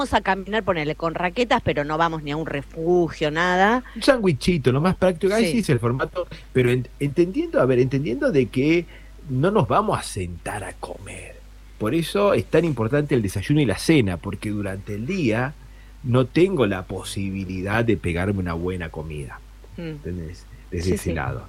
a caminar, ponele, con raquetas, pero no vamos ni a un refugio, nada. Un sándwichito, lo más práctico, ahí Sí. sí es el formato, pero entendiendo de que no nos vamos a sentar a comer. Por eso es tan importante el desayuno y la cena, porque durante el día no tengo la posibilidad de pegarme una buena comida. ¿Entendés? Desde Sí, ese sí. lado.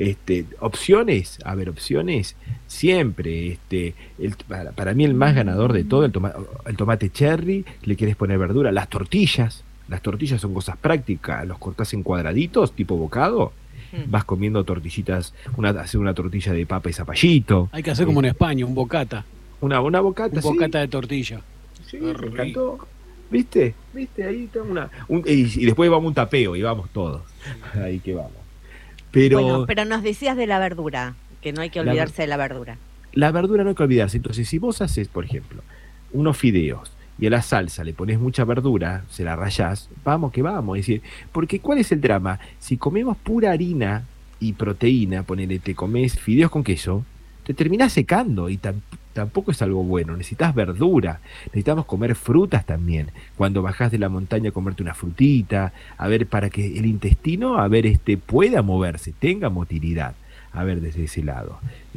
Opciones, siempre. Para mí el más ganador de todo, el tomate cherry, le quieres poner verdura, las tortillas son cosas prácticas, los cortás en cuadraditos, tipo bocado, vas comiendo tortillitas, hacer una tortilla de papa y zapallito. Hay que hacer como en España, un bocata. Una bocata, Un sí. bocata de tortilla. Sí, me encantó. ¿Viste? Ahí está y después vamos a un tapeo y vamos todos. Ahí que vamos. Bueno, pero nos decías de la verdura, que no hay que olvidarse de la verdura. La verdura no hay que olvidarse. Entonces, si vos haces, por ejemplo, unos fideos y a la salsa le pones mucha verdura, se la rayás, vamos que vamos. Es decir, porque ¿cuál es el drama? Si comemos pura harina y proteína, ponele, te comes fideos con queso, te terminás secando y tampoco es algo bueno. Necesitas verdura, necesitamos comer frutas también. Cuando bajás de la montaña, comerte una frutita, a ver, para que el intestino, pueda moverse, tenga motilidad. A ver, desde ese lado.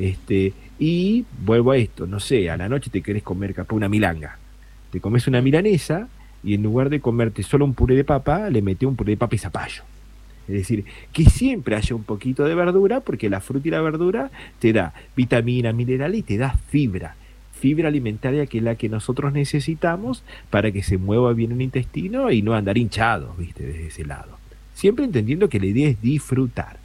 Y vuelvo a esto, no sé, a la noche te querés comer capaz una milanga. Te comes una milanesa y en lugar de comerte solo un puré de papa, le metés un puré de papa y zapallo. Es decir, que siempre haya un poquito de verdura, porque la fruta y la verdura te da vitamina, mineral y te da fibra alimentaria, que es la que nosotros necesitamos para que se mueva bien el intestino y no andar hinchados, ¿viste? Desde ese lado. Siempre entendiendo que la idea es disfrutar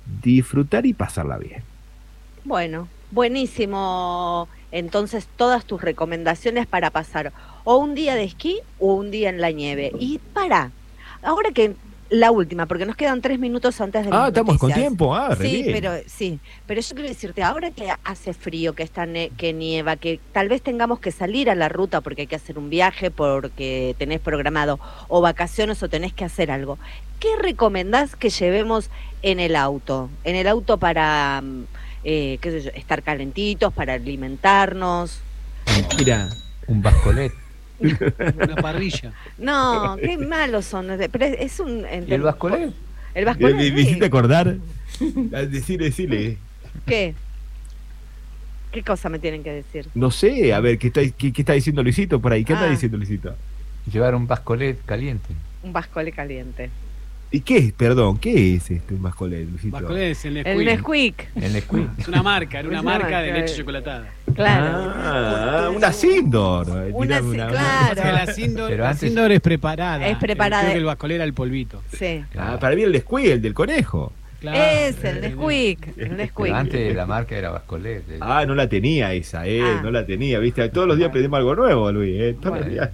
y pasarla bien. Bueno, buenísimo. Entonces, todas tus recomendaciones para pasar o un día de esquí o un día en la nieve. Y ahora que la última, porque nos quedan 3 minutos antes de las estamos con noticias. tiempo, re sí, bien. pero yo quiero decirte, ahora que hace frío, que que nieva, que tal vez tengamos que salir a la ruta porque hay que hacer un viaje, porque tenés programado o vacaciones o tenés que hacer algo, ¿qué recomendás que llevemos en el auto? En el auto para, qué sé yo, estar calentitos, para alimentarnos. Mira, un bascolet. Una parrilla. No, qué malos son. Pero es un... ¿Y el bascolet? El bascolet. Me hiciste acordar. Decile. ¿Qué? ¿Qué cosa me tienen que decir? No sé, a ver, ¿qué está diciendo Luisito por ahí? ¿Qué anda diciendo Luisito? Llevar un bascolet caliente. Un bascolet caliente. ¿Y qué es, perdón, qué es un bascolet, Luisito? Bascolet es el Nesquik. El Nesquik. Es una marca, era una marca de leche chocolatada. Claro. Una Sindor. Claro. La Sindor es preparada. Es preparada. Creo que el bascolet era el polvito. Sí. Para mí el Nesquik, el del conejo. Claro. Es el Nesquik. Pero antes la marca era bascolet. No la tenía esa, no la tenía, ¿viste? Todos los días aprendemos algo nuevo, Luis, todos los días.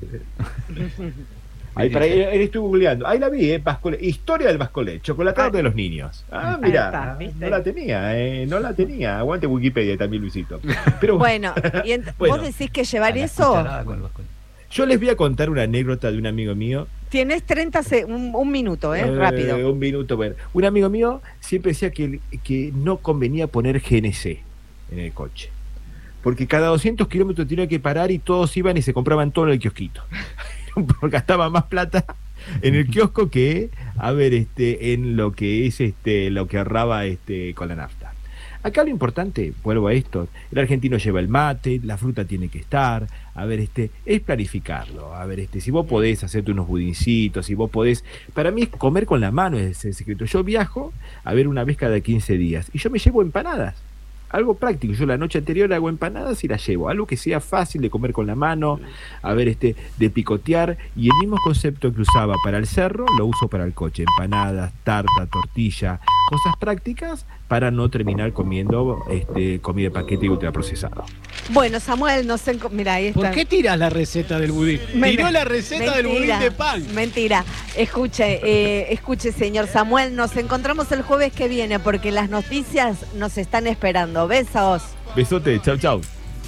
Ahí estoy googleando. Ahí la vi, bascolet. Historia del bascolet, chocolatado de los niños. Mira, no la tenía. Aguante Wikipedia también, Luisito. Pero bueno, ¿vos decís que llevar eso? Yo les voy a contar una anécdota de un amigo mío. Tienes un minuto, rápido. Un minuto, bueno. Un amigo mío siempre decía que no convenía poner GNC en el coche. Porque cada 200 kilómetros tenía que parar y todos iban y se compraban todo en el kiosquito. Porque gastaba más plata en el kiosco que, en lo que es lo que ahorraba con la nafta. Acá lo importante, vuelvo a esto, el argentino lleva el mate, la fruta tiene que estar, es planificarlo. Si vos podés hacerte unos budincitos, si vos podés, para mí comer con la mano es el secreto. Yo viajo una vez cada 15 días y yo me llevo empanadas. Algo práctico, yo la noche anterior hago empanadas y las llevo, algo que sea fácil de comer con la mano, de picotear, y el mismo concepto que usaba para el cerro lo uso para el coche, empanadas, tarta, tortilla, cosas prácticas para no terminar comiendo comida de paquete y ultraprocesado. Bueno, Samuel, mira, ahí está. ¿Por qué tiras la receta del budín? Tiró la receta del budín de pan. Mentira. Escuche, señor Samuel, nos encontramos el jueves que viene porque las noticias nos están esperando. Besos. Besote, chau, chau.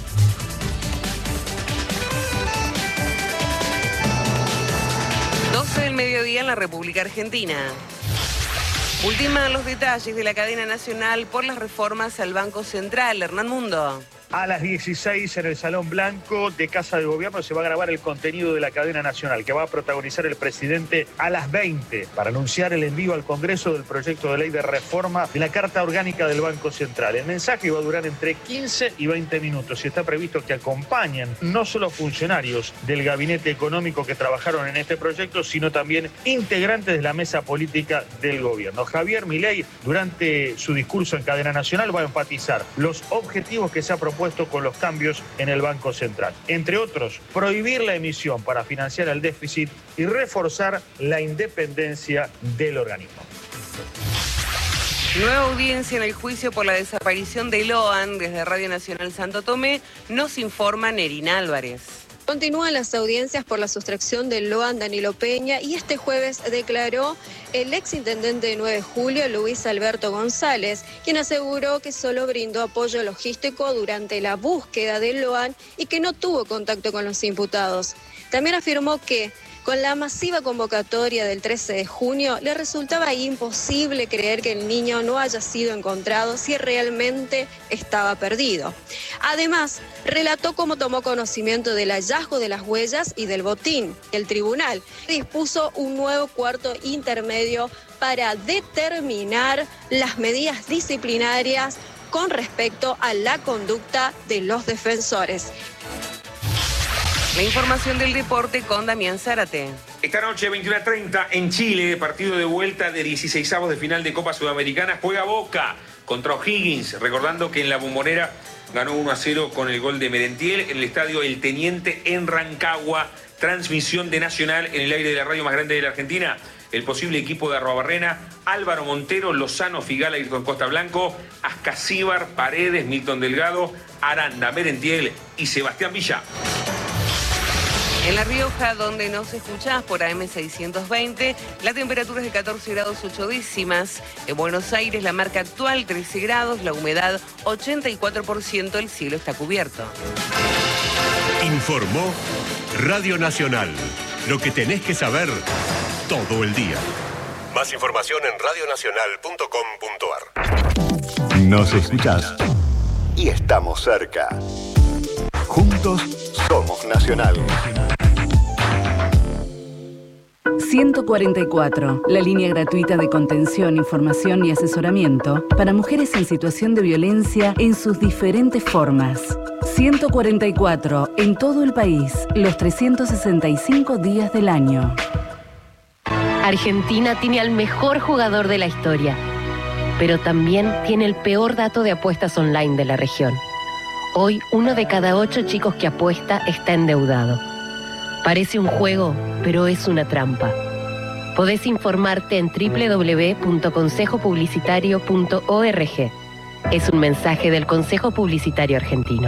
12 del mediodía en la República Argentina. Ultiman los detalles de la cadena nacional por las reformas al Banco Central. Hernán Mundo. A las 16 en el Salón Blanco de Casa de Gobierno se va a grabar el contenido de la cadena nacional que va a protagonizar el presidente a las 20 para anunciar el envío al Congreso del proyecto de ley de reforma de la Carta Orgánica del Banco Central. El mensaje va a durar entre 15 y 20 minutos y está previsto que acompañen no solo funcionarios del gabinete económico que trabajaron en este proyecto, sino también integrantes de la mesa política del gobierno. Javier Milei, durante su discurso en cadena nacional, va a enfatizar los objetivos que se ha propuesto con los cambios en el Banco Central. Entre otros, prohibir la emisión para financiar el déficit y reforzar la independencia del organismo. Nueva audiencia en el juicio por la desaparición de Loan. Desde Radio Nacional Santo Tomé nos informa Nerina Álvarez. Continúan las audiencias por la sustracción del Loan Danilo Peña y este jueves declaró el exintendente de 9 de julio, Luis Alberto González, quien aseguró que solo brindó apoyo logístico durante la búsqueda del Loan y que no tuvo contacto con los imputados. También afirmó que con la masiva convocatoria del 13 de junio, le resultaba imposible creer que el niño no haya sido encontrado si realmente estaba perdido. Además, relató cómo tomó conocimiento del hallazgo de las huellas y del botín. El tribunal dispuso un nuevo cuarto intermedio para determinar las medidas disciplinarias con respecto a la conducta de los defensores. La información del deporte con Damián Zárate. Esta noche, 21:30, en Chile, partido de vuelta de 16avos de final de Copa Sudamericana, juega Boca contra O'Higgins, recordando que en la Bombonera ganó 1-0 con el gol de Merentiel en el estadio El Teniente en Rancagua. Transmisión de Nacional en el aire de la radio más grande de la Argentina. El posible equipo de Arruabarrena: Álvaro Montero, Lozano, Figala, Ayrton Costa Blanco, Ascasíbar, Paredes, Milton Delgado, Aranda, Merentiel y Sebastián Villa. En La Rioja, donde nos escuchás por AM620, la temperatura es de 14 grados 8 décimas. En Buenos Aires, la marca actual 13 grados, la humedad 84%, el cielo está cubierto. Informó Radio Nacional. Lo que tenés que saber todo el día. Más información en radionacional.com.ar. Nos escuchás y estamos cerca. Juntos somos Nacional. 144, la línea gratuita de contención, información y asesoramiento para mujeres en situación de violencia en sus diferentes formas. 144, en todo el país, los 365 días del año. Argentina tiene al mejor jugador de la historia, pero también tiene el peor dato de apuestas online de la región. Hoy, 1 de cada 8 chicos que apuesta está endeudado. Parece un juego, pero es una trampa. Podés informarte en www.consejopublicitario.org. Es un mensaje del Consejo Publicitario Argentino.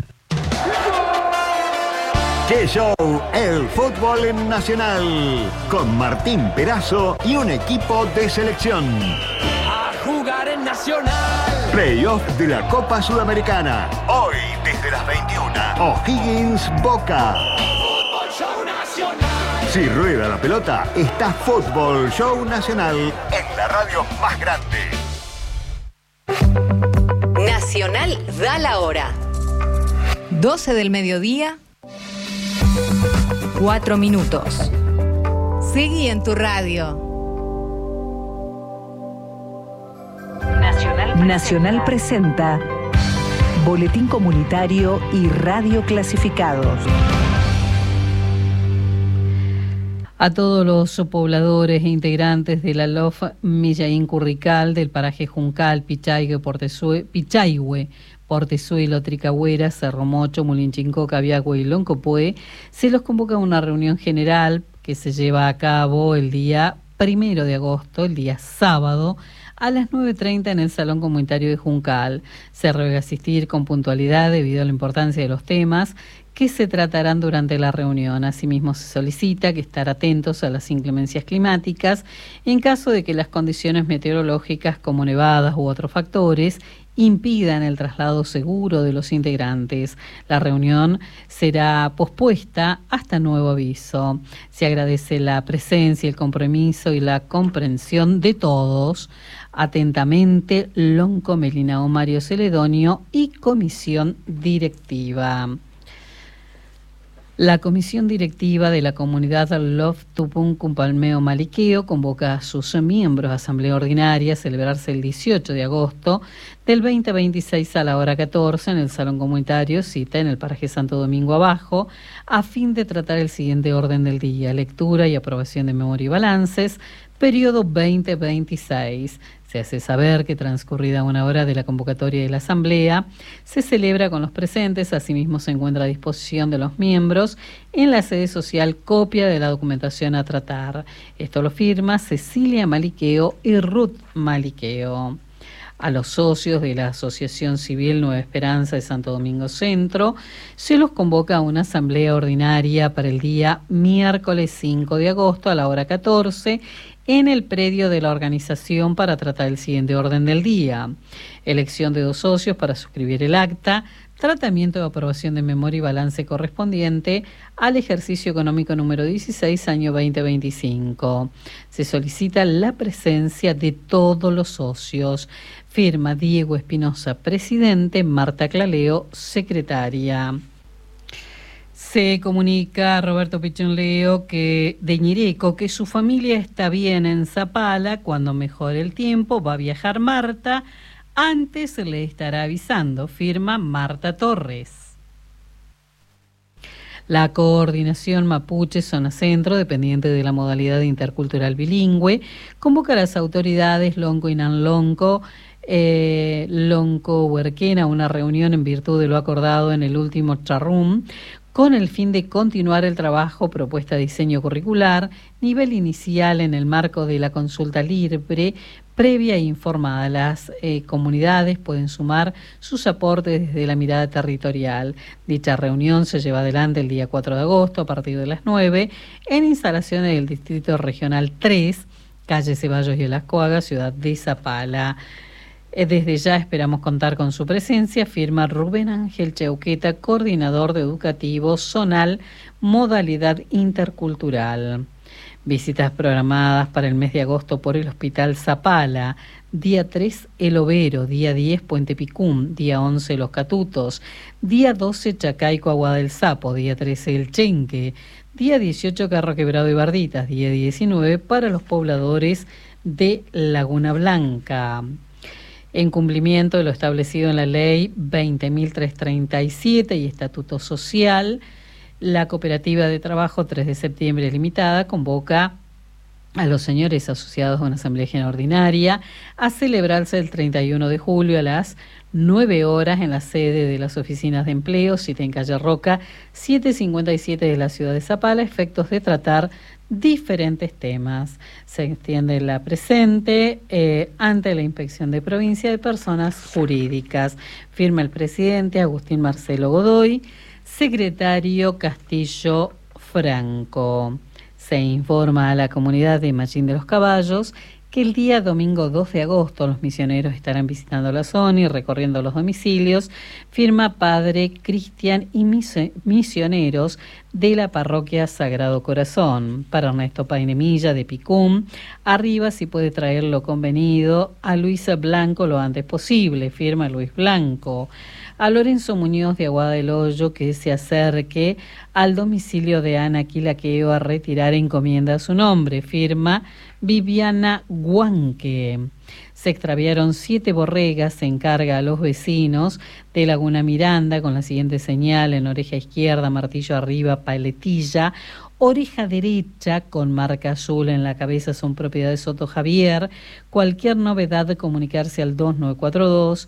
¡Qué show! El fútbol en Nacional. Con Martín Perazo y un equipo de selección. A jugar en Nacional. Playoff de la Copa Sudamericana. Hoy, desde las 21. O'Higgins Boca. Fútbol Show Nacional. Si rueda la pelota, está Fútbol Show Nacional en la radio más grande. Nacional da la hora. 12 del mediodía, 4 minutos. Seguí en tu radio. Nacional presenta Boletín Comunitario y Radio Clasificados. A todos los pobladores e integrantes de la LOF Millaín Currical, del paraje Juncal, Pichaihue, Portezuelo, Tricagüera, Cerro Mocho, Mulinchinco, Cabiagüe y Loncopué, se los convoca a una reunión general que se lleva a cabo el día 1 de agosto, el día sábado, a las 9:30 en el Salón Comunitario de Juncal. Se ruega asistir con puntualidad debido a la importancia de los temas que se tratarán durante la reunión. Asimismo, se solicita que estar atentos a las inclemencias climáticas en caso de que las condiciones meteorológicas como nevadas u otros factores impidan el traslado seguro de los integrantes. La reunión será pospuesta hasta nuevo aviso. Se agradece la presencia, el compromiso y la comprensión de todos. Atentamente, Lonco, Melinao, Mario Celedonio y Comisión Directiva. La Comisión Directiva de la Comunidad Love Tupun Cumpalmeo Maliqueo convoca a sus miembros a Asamblea Ordinaria a celebrarse el 18 de agosto del 2026 a la hora 14 en el Salón Comunitario, cita en el paraje Santo Domingo Abajo, a fin de tratar el siguiente orden del día: lectura y aprobación de memoria y balances, periodo 2026. Se hace saber que transcurrida una hora de la convocatoria de la Asamblea, se celebra con los presentes. Asimismo, se encuentra a disposición de los miembros en la sede social copia de la documentación a tratar. Esto lo firma Cecilia Maliqueo y Ruth Maliqueo. A los socios de la Asociación Civil Nueva Esperanza de Santo Domingo Centro se los convoca a una asamblea ordinaria para el día miércoles 5 de agosto a la hora 14 en el predio de la organización para tratar el siguiente orden del día: elección de 2 socios para suscribir el acta, tratamiento de aprobación de memoria y balance correspondiente al ejercicio económico número 16, año 2025. Se solicita la presencia de todos los socios. Firma Diego Espinosa, presidente; Marta Claleo, secretaria. Se comunica a Roberto Pichonleo de Ñireco que su familia está bien en Zapala. Cuando mejore el tiempo va a viajar Marta. Antes le estará avisando. Firma Marta Torres. La Coordinación Mapuche Zona Centro, dependiente de la modalidad intercultural bilingüe, convoca a las autoridades Lonco y Nanlonco, Lonco Huerquena, a una reunión en virtud de lo acordado en el último charrum, con el fin de continuar el trabajo propuesta de diseño curricular, nivel inicial en el marco de la consulta libre, previa e informada. Las comunidades pueden sumar sus aportes desde la mirada territorial. Dicha reunión se lleva adelante el día 4 de agosto a partir de las 9 en instalaciones del Distrito Regional 3, calle Ceballos y Olascoaga, ciudad de Zapala. Desde ya esperamos contar con su presencia, firma Rubén Ángel Cheuqueta, coordinador de educativo zonal, modalidad intercultural. Visitas programadas para el mes de agosto por el Hospital Zapala. Día 3, El Overo. Día 10, Puente Picún. Día 11, Los Catutos. Día 12, Chacaico, Agua del Sapo. Día 13, El Chenque. Día 18, Carro Quebrado y Barditas. Día 19, para los pobladores de Laguna Blanca. En cumplimiento de lo establecido en la Ley 20.337 y Estatuto Social, la Cooperativa de Trabajo 3 de Septiembre Limitada convoca a los señores asociados a una Asamblea General Ordinaria a celebrarse el 31 de julio a las 9 horas en la sede de las oficinas de empleo, cita en calle Roca, 757 de la ciudad de Zapala, efectos de tratar diferentes temas. Se extiende la presente ante la Inspección de Provincia de Personas Jurídicas. Firma el presidente Agustín Marcelo Godoy, secretario Castillo Franco. Se informa a la comunidad de Machín de los Caballos que el día domingo 2 de agosto los misioneros estarán visitando la zona y recorriendo los domicilios. Firma Padre Cristian y misioneros de la parroquia Sagrado Corazón. Para Ernesto Painemilla de Picún, arriba si puede traer lo convenido a Luisa Blanco lo antes posible. Firma Luis Blanco. A Lorenzo Muñoz de Aguada del Hoyo que se acerque al domicilio de Ana Quilaqueo a retirar encomienda a su nombre. Firma Viviana Guanque. Se extraviaron 7 borregas, se encarga a los vecinos de Laguna Miranda con la siguiente señal: en oreja izquierda, martillo arriba, paletilla, oreja derecha con marca azul en la cabeza, son propiedad de Soto Javier. Cualquier novedad de comunicarse al 2942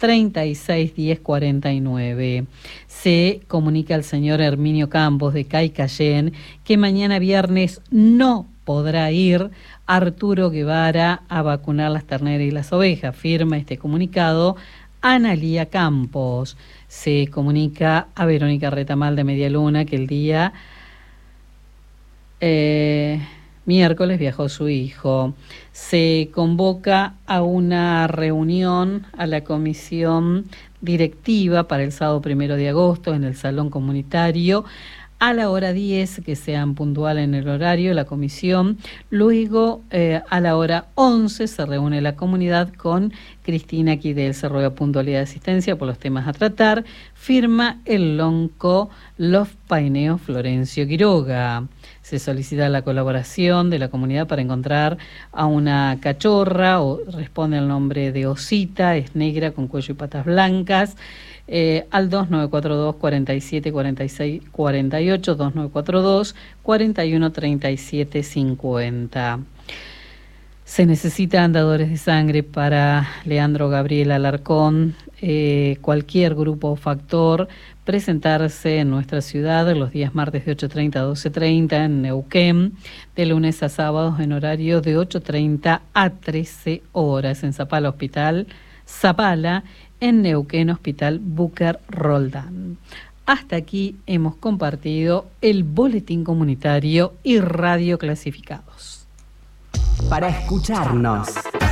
361049. Se comunica al señor Herminio Campos de Caicayén que mañana viernes no podrá ir Arturo Guevara a vacunar las terneras y las ovejas. Firma este comunicado Analía Campos. Se comunica a Verónica Retamal de Medialuna que el día miércoles viajó su hijo. Se convoca a una reunión a la comisión directiva para el sábado 1 de agosto en el Salón Comunitario a la hora 10, que sean puntuales en el horario, la comisión. Luego, a la hora 11, se reúne la comunidad con Cristina Quidel. Se ruega puntualidad de asistencia por los temas a tratar. Firma el lonco Los Paineos Florencio Quiroga. Se solicita la colaboración de la comunidad para encontrar a una cachorra, o responde al nombre de Osita, es negra con cuello y patas blancas. Al 2942 47 46 48, 2942 41 37 50. Se necesitan dadores de sangre para Leandro Gabriel Alarcón. Cualquier grupo o factor, presentarse en nuestra ciudad los días martes de 8:30 a 12:30 en Neuquén, de lunes a sábados en horario de 8:30 a 13 horas, en Zapala Hospital Zapala, en Neuquén Hospital Búcar Roldán. Hasta aquí hemos compartido el boletín comunitario y radio clasificados. Para escucharnos,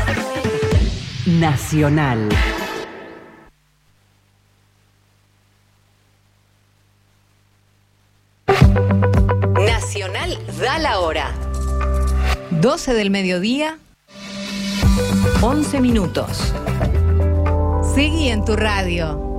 Nacional. Nacional da la hora. 12 del mediodía, 11 minutos. Seguí en tu radio.